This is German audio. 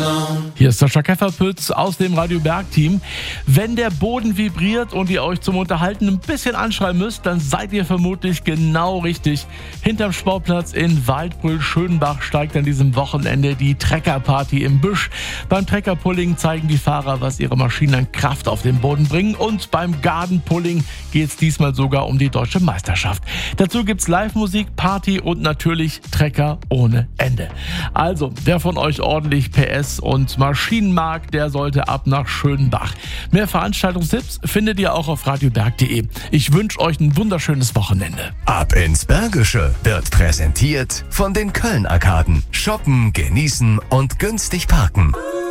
Hier ist Sascha Käferpütz aus dem Radio Berg Team. Wenn der Boden vibriert und ihr euch zum Unterhalten ein bisschen anschreien müsst, dann seid ihr vermutlich genau richtig. Hinterm Sportplatz in Waldbröl-Schönbach steigt an diesem Wochenende die Treckerparty im Büsch. Beim Treckerpulling zeigen die Fahrer, was ihre Maschinen an Kraft auf den Boden bringen. Und beim Gardenpulling geht es diesmal sogar um die deutsche Meisterschaft. Dazu gibt's Live-Musik, Party und natürlich Trecker ohne Ende. Also, wer von euch ordentlich PS und Maschinen mag, der sollte ab nach Schönbach. Mehr Veranstaltungstipps findet ihr auch auf radioberg.de. Ich wünsche euch ein wunderschönes Wochenende. Ab ins Bergische wird präsentiert von den Köln-Arkaden. Shoppen, genießen und günstig parken.